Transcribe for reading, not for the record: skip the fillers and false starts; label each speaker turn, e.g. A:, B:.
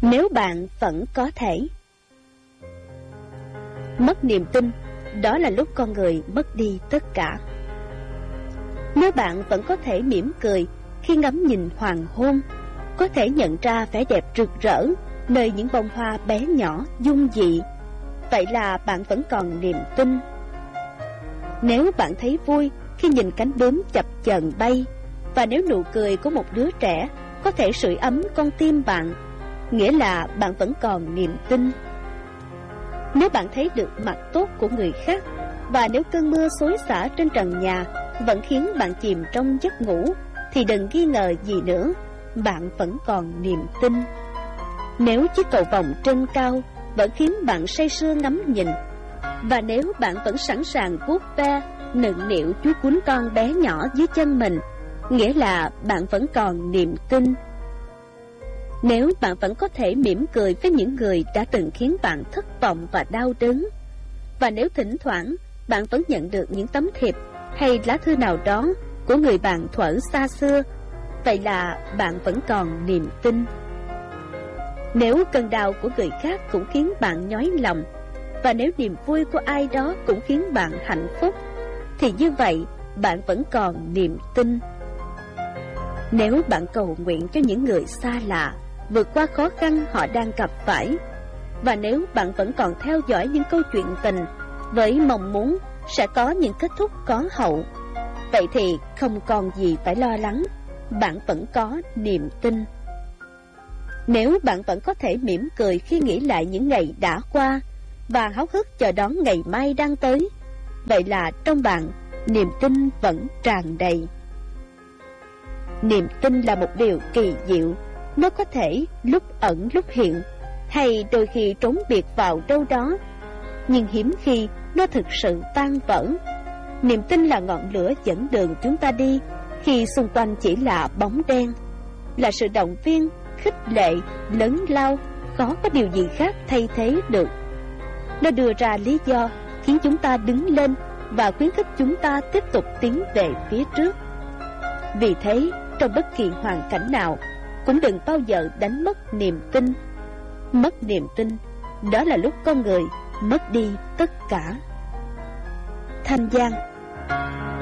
A: Nếu bạn vẫn có thể. Mất niềm tin, đó là lúc con người mất đi tất cả. Nếu bạn vẫn có thể mỉm cười khi ngắm nhìn hoàng hôn, có thể nhận ra vẻ đẹp rực rỡ nơi những bông hoa bé nhỏ dung dị, vậy là bạn vẫn còn niềm tin. Nếu bạn thấy vui khi nhìn cánh bướm chập chờn bay, và nếu nụ cười của một đứa trẻ có thể sưởi ấm con tim bạn, nghĩa là bạn vẫn còn niềm tin. Nếu bạn thấy được mặt tốt của người khác, và nếu cơn mưa xối xả trên trần nhà vẫn khiến bạn chìm trong giấc ngủ, thì đừng nghi ngờ gì nữa, bạn vẫn còn niềm tin. Nếu chiếc cầu vồng trên cao vẫn khiến bạn say sưa ngắm nhìn, và nếu bạn vẫn sẵn sàng vuốt ve nựng nịu chú cún con bé nhỏ dưới chân mình, nghĩa là bạn vẫn còn niềm tin. Nếu bạn vẫn có thể mỉm cười với những người đã từng khiến bạn thất vọng và đau đớn, và nếu thỉnh thoảng bạn vẫn nhận được những tấm thiệp hay lá thư nào đó của người bạn thuở xa xưa, vậy là bạn vẫn còn niềm tin. Nếu cơn đau của người khác cũng khiến bạn nhói lòng, và nếu niềm vui của ai đó cũng khiến bạn hạnh phúc, thì như vậy bạn vẫn còn niềm tin. Nếu bạn cầu nguyện cho những người xa lạ vượt qua khó khăn họ đang gặp phải, và nếu bạn vẫn còn theo dõi những câu chuyện tình với mong muốn sẽ có những kết thúc có hậu, vậy thì không còn gì phải lo lắng, bạn vẫn có niềm tin. Nếu bạn vẫn có thể mỉm cười khi nghĩ lại những ngày đã qua và háo hức chờ đón ngày mai đang tới, vậy là trong bạn niềm tin vẫn tràn đầy. Niềm tin là một điều kỳ diệu, nó có thể lúc ẩn lúc hiện, hay đôi khi trốn biệt vào đâu đó, nhưng hiếm khi nó thực sự tan vỡ. Niềm tin là ngọn lửa dẫn đường chúng ta đi khi xung quanh chỉ là bóng đen, là sự động viên, khích lệ, lớn lao, khó có điều gì khác thay thế được. Nó đưa ra lý do khiến chúng ta đứng lên và khuyến khích chúng ta tiếp tục tiến về phía trước. Vì thế, trong bất kỳ hoàn cảnh nào, cũng đừng bao giờ đánh mất niềm tin. Mất niềm tin, đó là lúc con người mất đi tất cả. Thanh Giang.